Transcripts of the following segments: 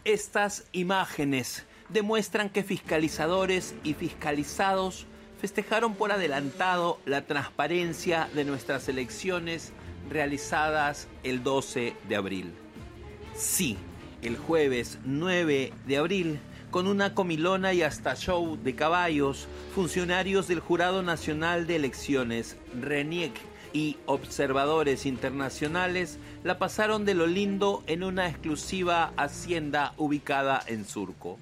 Estas imágenes demuestran que fiscalizadores y fiscalizados festejaron por adelantado la transparencia de nuestras elecciones realizadas el 12 de abril. Sí, el jueves 9 de abril, con una comilona y hasta show de caballos, funcionarios del Jurado Nacional de Elecciones, RENIEC, y observadores internacionales la pasaron de lo lindo en una exclusiva hacienda ubicada en Surco.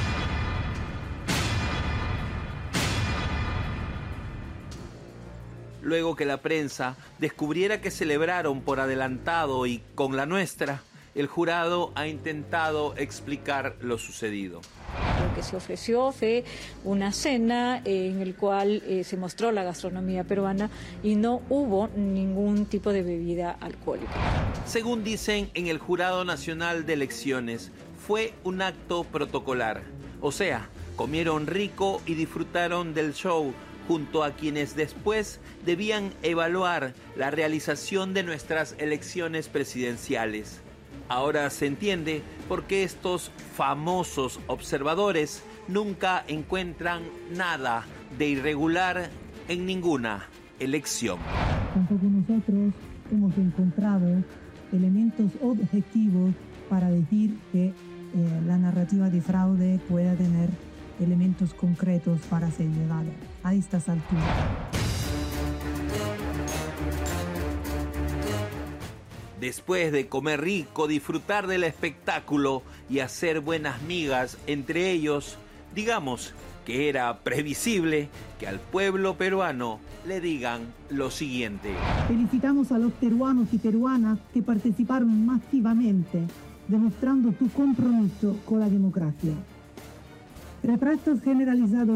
Luego que la prensa descubriera que celebraron por adelantado y con la nuestra, el jurado ha intentado explicar lo sucedido. Lo que se ofreció fue una cena en el cual se mostró la gastronomía peruana y no hubo ningún tipo de bebida alcohólica. Según dicen en el Jurado Nacional de Elecciones, fue un acto protocolar. O sea, comieron rico y disfrutaron del show junto a quienes después debían evaluar la realización de nuestras elecciones presidenciales. Ahora se entiende por qué estos famosos observadores nunca encuentran nada de irregular en ninguna elección. Tampoco nosotros hemos encontrado elementos objetivos para decir que la narrativa de fraude pueda tener elementos concretos para ser llevada a estas alturas. Después de comer rico, disfrutar del espectáculo y hacer buenas migas entre ellos, digamos que era previsible que al pueblo peruano le digan lo siguiente. Felicitamos a los peruanos y peruanas que participaron masivamente, demostrando su compromiso con la democracia. Retrasos generalizados